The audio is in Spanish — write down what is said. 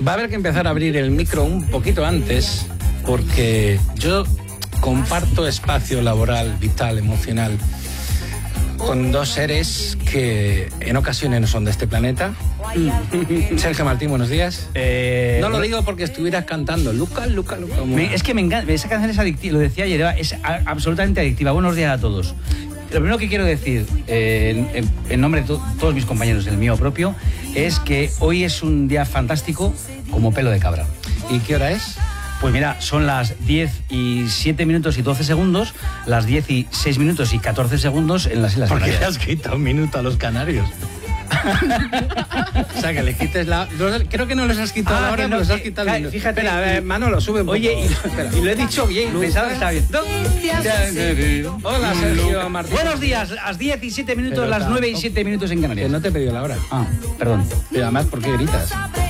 Va a haber que empezar a abrir el micro un poquito antes, porque yo comparto espacio laboral, vital, emocional, con dos seres que en ocasiones no son de este planeta. Sergio Martín, buenos días. No lo digo porque estuvieras cantando Luca. Es que me encanta, esa canción es adictiva, lo decía ayer, es absolutamente adictiva. Buenos días a todos. Lo primero que quiero decir, en nombre de todos mis compañeros, el mío propio, es que hoy es un día fantástico como pelo de cabra. ¿Y qué hora es? Pues mira, son las 10:07 minutos y 12 segundos, las 16 minutos y 14 segundos en las Islas Canarias. ¿Por qué le Canarias. has quitado un minuto a los canarios? O sea, que le quites la... Creo que no les has quitado la hora, pero les has quitado el minuto. Fíjate, espera, a ver, Manolo, sube un poco. Oye, y lo he dicho bien, pensaba que estaba bien. Hola, Sergio Martín. Buenos días, las 17 minutos, Pero las tampoco- 9:07 minutos en Que Canarias. no te he pedido la hora. Ah, perdón. Pero además, ¿por qué gritas?